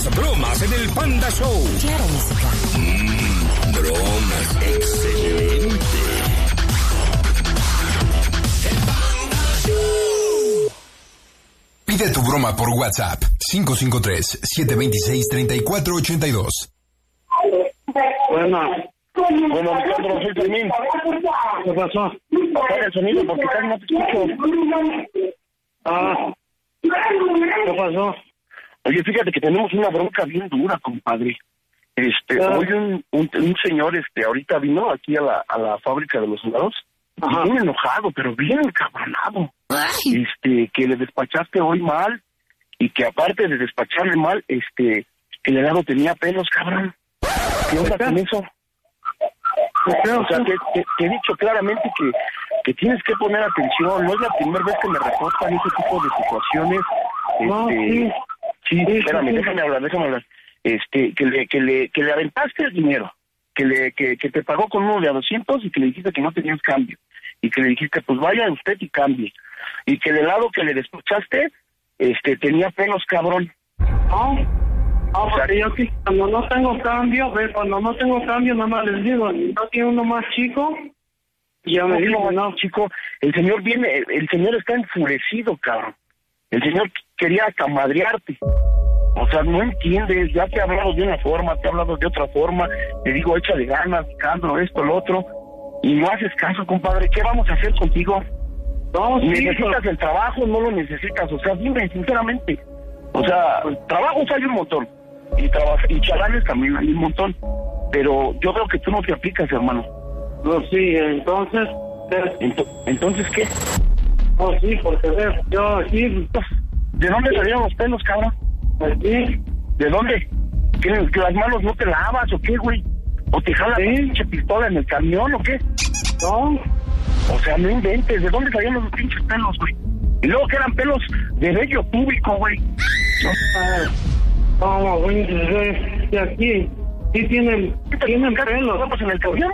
Las bromas en el Panda Show. Claro, música. Bromas. Excelente. Pide tu broma por WhatsApp 553-726-3482. Bueno, Alejandro, soy Fermín. ¿Qué pasó? Apaga el sonido porque casi no te escucho. ¿Qué pasó? Oye, fíjate que tenemos una bronca bien dura, compadre. Hoy un señor, ahorita vino aquí a la fábrica de los helados. Bien enojado, pero bien encabronado. Que le despachaste hoy mal y que aparte de despacharle mal, que el helado tenía pelos, cabrón. ¿Qué onda con eso? O sea, te he dicho claramente que tienes que poner atención. No es la primera vez que me reportan ese tipo de situaciones. Sí, espérame, déjame hablar. Que le aventaste el dinero, que te pagó con uno de a 200 y que le dijiste que no tenías cambio. Y que le dijiste, pues vaya usted y cambie. Y que el helado que le despachaste, tenía pelos, cabrón. O sea, yo sí, cuando no tengo cambio, nada más les digo, ¿no tiene uno más chico? Y ya me digo, no, chico, el señor está enfurecido, cabrón. El señor quería hasta madrearte. O sea, no entiendes, ya te he hablado de una forma, te he hablado de otra forma, te digo, échale ganas, Candro, esto, lo otro, y no haces caso, compadre. ¿Qué vamos a hacer contigo? No, ¿Necesitas el trabajo? No lo necesitas, o sea, dime sinceramente. O sea, trabajos hay un montón, y chalanes también hay un montón, pero yo veo que tú no te aplicas, hermano. No, sí, entonces... ¿Entonces qué? No, sí, porque yo aquí... ¿De dónde salieron los pelos, cabrón? Pues sí. ¿De dónde? ¿Que las manos no te lavas o qué, güey? ¿O te jala la pinche pistola en el camión o qué? No. O sea, no inventes. ¿De dónde salían los pinches pelos, güey? Y luego que eran pelos de vello público, güey. No, güey, de aquí. Sí tienen pelos. ¿En el camión?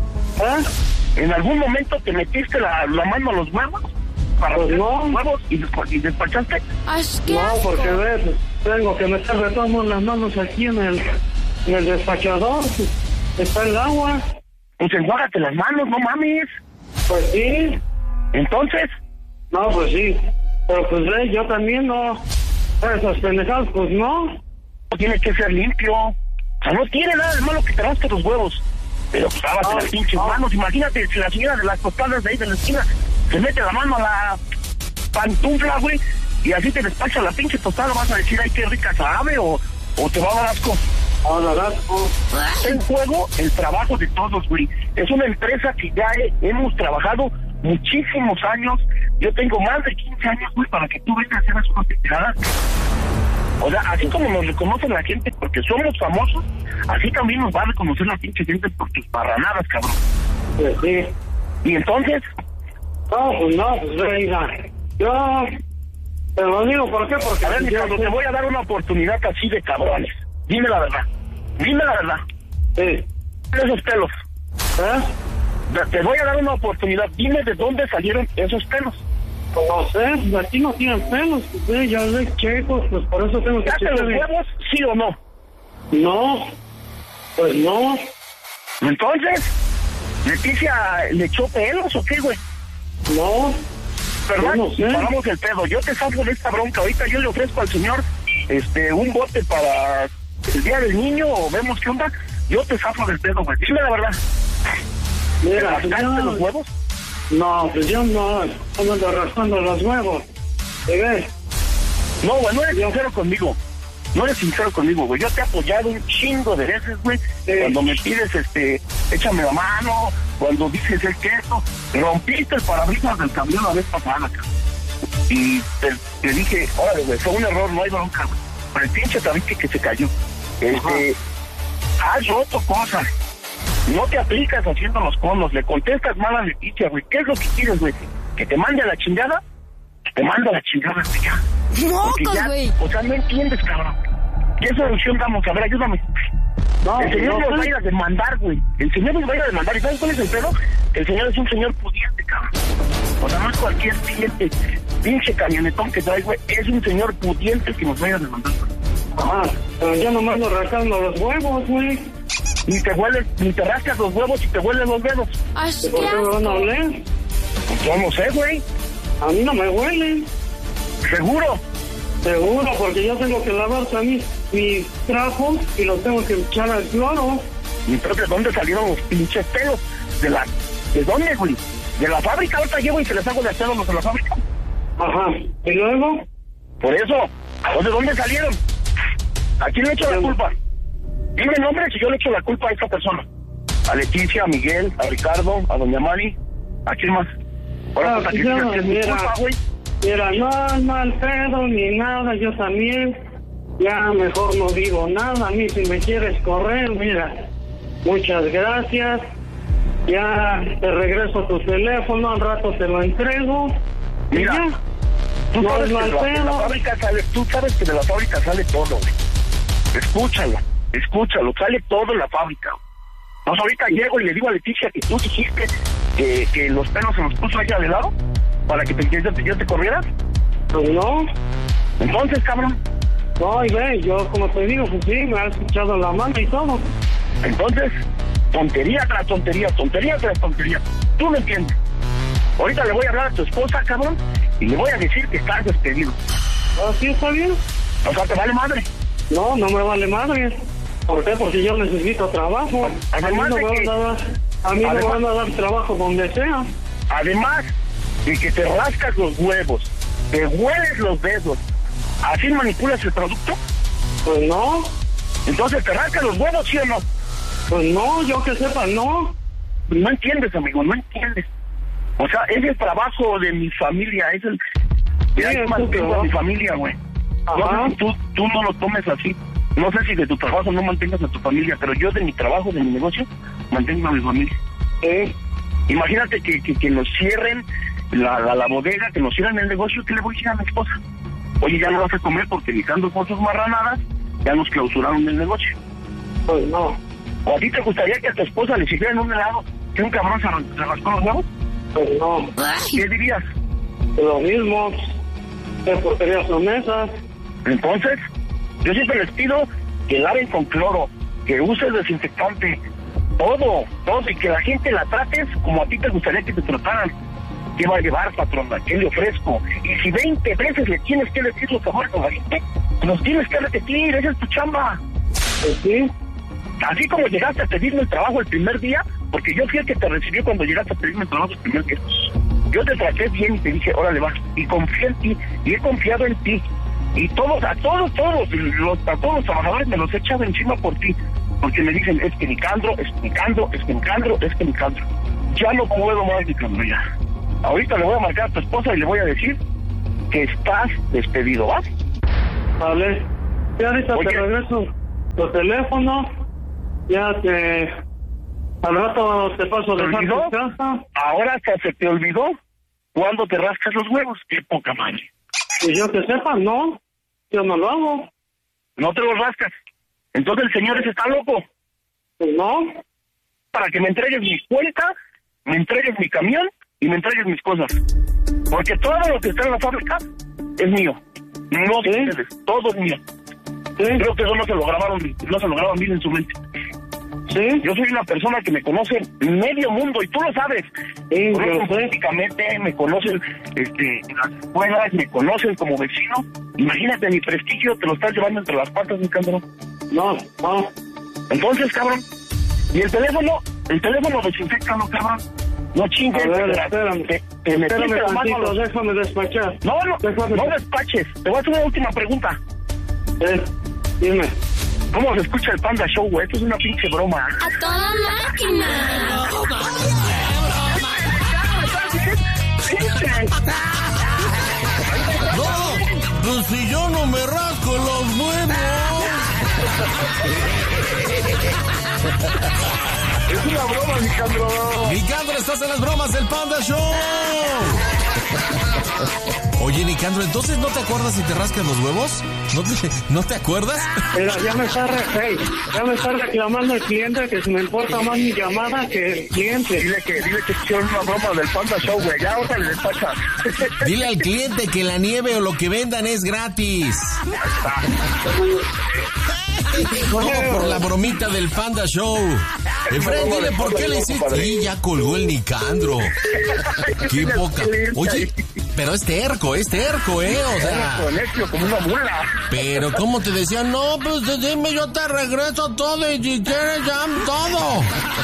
¿En algún momento te metiste la mano a los huevos? ¿Para pues no. Huevos y despachaste? No, porque ves, tengo que meter de todas las manos aquí en el despachador. Está el agua. Pues enjuágate las manos, no mames. Pues sí. ¿Entonces? No, pues sí. Pero pues yo también no. Esas pendejadas, pues no. Tiene que ser limpio. O sea, no tiene nada de malo que te rasques los huevos. Pero pues lávate las pinches manos. Imagínate si la señora de las tostadas de ahí de la esquina se mete la mano a la pantufla, güey, y así te despacha la pinche tostada. Vas a decir, ay, qué rica sabe, o te va a dar asco. Está en juego el trabajo de todos, güey. Es una empresa que ya hemos trabajado muchísimos años. Yo tengo más de 15 años, güey, para que tú vengas a hacer unas tiradas. O sea, así como nos reconoce la gente porque somos famosos, así también nos va a reconocer la pinche gente por tus parranadas, cabrón. Pues sí. ¿Y entonces? Pues venga. Yo te lo digo, ¿por qué? Porque... A ver, te voy a dar una oportunidad así de cabrones. Dime la verdad. Sí. Esos pelos. Te voy a dar una oportunidad. Dime de dónde salieron esos pelos. No sé, aquí no tienen pelos. Ya ves, checos, pues por eso tengo que checar. ¿Los huevos, sí o no? No. Pues no. Entonces, ¿Leticia le echó pelos o qué, güey? No. ¿Verdad? No sé. Paramos el pedo. Yo te salgo de esta bronca. Ahorita yo le ofrezco al señor un bote para el día del niño, o vemos qué onda. Yo te zafo del pedo, güey. Dime la verdad. Mira, ¿te rascaste los huevos? No, pues yo no ando raspando los huevos. ¿Te ves? No, güey, no eres sincero conmigo, güey. Yo te he apoyado un chingo de veces, güey. Cuando me pides, échame la mano. Cuando dices el queso, rompiste el parabrisas del camión la vez pasada, cabrón. Y te dije, órale, güey, fue un error, no hay bronca, güey. Por el pinche tabique que se cayó. Has roto cosas. No te aplicas haciendo los conos, le contestas mal a Leticia, güey. ¿Qué es lo que quieres, güey? ¿Que te mande a la chingada? Te mando a la chingada, güey, ya. ¡Mocos, güey! O sea, no entiendes, cabrón. ¿Qué solución damos? A ver, ayúdame. No, el señor nos va a ir a demandar, güey. El señor nos va a ir a demandar. ¿Y sabes cuál es el pedo? El señor es un señor pudiente, cabrón. O sea, no es cualquier pinche camionetón que trae, güey. Es un señor pudiente que nos va a ir a demandar. Pero yo nomás ando rascando los huevos, güey. Ni te rascas los huevos y te huelen los dedos. Ay, ¿Por qué qué me van a asco. oler? Yo no sé, güey. A mí no me huelen. ¿Seguro? Seguro, porque yo tengo que lavar también mis trapos y los tengo que echar al cloro. ¿Y entonces de dónde salieron los pinches pelos? ¿De dónde, güey? ¿De la fábrica? Ahorita llevo y se les hago de pelos los de la fábrica. Ajá. ¿Y luego? Por eso, ¿de dónde salieron? ¿A quién le echo la culpa? Dime nombres y yo le echo la culpa a esta persona. A Leticia, a Miguel, a Ricardo, a Doña Mari. ¿A quién más? Ahora, pues, ¿a quién dices que es mi culpa, güey? Mira, no es mal pedo ni nada, yo también. Ya mejor no digo nada. A mí si me quieres correr, mira, muchas gracias. Ya te regreso tu teléfono, al rato te lo entrego. Mira, y ya. tú No sabes es mal que de la pedo. fábrica sale, tú sabes que de la fábrica sale todo, güey. Escúchalo, sale todo en la fábrica. Pues ahorita llego y le digo a Leticia que tú dijiste que los pelos se los puso ella de lado para que yo te corrieras. Pues no. Entonces, cabrón, No, y ve, yo como te digo, pues sí, me has echado la mano y todo. entonces, tontería tras tontería, tontería tras tontería. Tú me entiendes. Ahorita le voy a hablar a tu esposa, cabrón, y le voy a decir que estás despedido. ¿Así está bien? O sea, ¿te vale madre? No, no me vale madre. ¿Por qué? Porque yo necesito trabajo. A mí Además no de me que- van a dar, a mí además- me van a dar trabajo donde sea. Además de que te rascas los huevos, te hueles los dedos, ¿así manipulas el producto? Pues no, Entonces, ¿te rascas los huevos, sí o no? pues no, yo que sepa, no. No entiendes, amigo, no entiendes. O sea, es el trabajo de mi familia, es el... Mira, Sí, yo es mantengo tu a mi trabajo. familia, güey. Ajá. No sé si tú no lo tomes así. No sé si de tu trabajo no mantengas a tu familia, pero yo de mi trabajo, de mi negocio, mantengo a mi familia. Sí. Imagínate que nos cierren la bodega, que nos cierren el negocio, ¿qué le voy a decir a mi esposa? Oye, ya no vas a comer porque gritando con sus marranadas, ya nos clausuraron el negocio. Pues no, ¿O a ti te gustaría que a tu esposa le sirvieran un helado que un cabrón se rascó los huevos? pues no. Ay, ¿Qué dirías? Lo mismo. ¿Qué porquerías son esas? Entonces, yo siempre les pido que laven con cloro, que uses desinfectante, todo, y que la gente la trates como a ti te gustaría que te trataran. ¿Qué va a llevar, patrona? ¿Qué le ofrezco? Y si 20 veces le tienes que decir los favores a la gente, los tienes que repetir, esa es tu chamba. Pues sí. Así como llegaste a pedirme el trabajo el primer día, porque yo fui el que te recibió cuando llegaste a pedirme el trabajo el primer día. Yo te traté bien y te dije, órale, va, y confié en ti, y he confiado en ti. Y a todos los trabajadores me los he echado encima por ti, porque me dicen, es que Nicandro. Ya no puedo más, Nicandro, ya. Ahorita le voy a marcar a tu esposa y le voy a decir que estás despedido, ¿va? Vale. Ya ahorita Oye. te regreso tu teléfono. Ya te... Al rato te paso a ¿Te dejar olvidó? tu casa. Ahora hasta se te olvidó cuando te rascas los huevos. Qué poca madre. Y yo que sepa, no. Yo no lo hago. No te los rascas. Entonces el señor ese está loco. Pues no. Para que me entregues mi cuenta, me entregues mi camión y me entregues mis cosas. Porque todo lo que está en la fábrica es mío. No de ¿Sí? ustedes, todo es mío. Sí, Creo que eso no se lo grabaron bien en su mente. sí. Yo soy una persona que me conoce medio mundo y tú lo sabes. Sí, Me yo conocen sé. políticamente, me conocen en las escuelas, me conocen como vecino. Imagínate mi prestigio, te lo estás llevando entre las patas, mi cabrón. No, no. Entonces, cabrón, y el teléfono desinfectalo, cabrón. No chingues. A ver, te espérame. metiste Espérame la mano a tantito, los- déjame despachar. No Déjame. despaches. Te voy a hacer una última pregunta. Dime. ¿Cómo se escucha el Panda Show, güey? Esto es una pinche broma. a toda máquina. No, pues si yo no me rasco los huevos. Es una broma, Nicandro. Nicandro, estás en las bromas del Panda Show. Oye, Nicandro, ¿entonces no te acuerdas si te rascas los huevos? ¿No te acuerdas? Mira, ya me está reclamando el cliente que se me importa más mi llamada que el cliente. Dile que hicieron una broma del Panda Show, güey. Ya ahora le despacha. Dile al cliente que la nieve o lo que vendan es gratis. ¿Cómo por la bromita del Panda Show? Efraín, dile por qué le hiciste. Sí, ya colgó el Nicandro. Qué poca. Oye, pero es terco, o sea. Como una mula. Pero ¿cómo te decían? No, pues dime, yo te regreso todo y si quieres ya todo.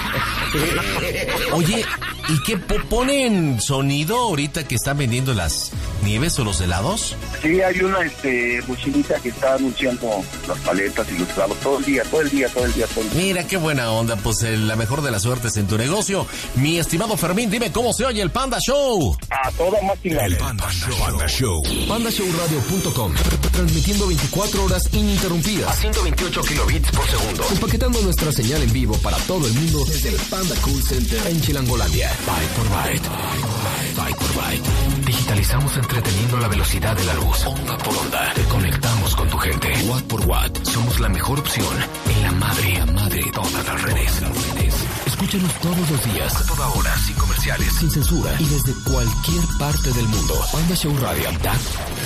Oye, ¿y qué ponen sonido ahorita que están vendiendo las nieves o los helados? Sí, hay una mochilita que está anunciando las paletas y los helados todo el día. Mira, qué buena onda, pues la mejor de las suertes en tu negocio. Mi estimado Fermín, dime cómo se oye el Panda Show. A toda máquina. El Panda Show. PandaShowRadio.com. Transmitiendo 24 horas ininterrumpidas. A 128 kilobits por segundo. Empaquetando nuestra señal en vivo para todo el mundo desde el Panda Cool Center en Chilangolandia. Byte por byte. Digitalizamos entreteniendo la velocidad de la luz. Onda por onda. Te conectamos con tu gente. Watt por watt. Somos la mejor opción en la madre de todas las redes. Escúchanos todos los días. A toda hora. Sin comerciales. Sin censura. Y desde cualquier parte del mundo. PandaShowRadio.com.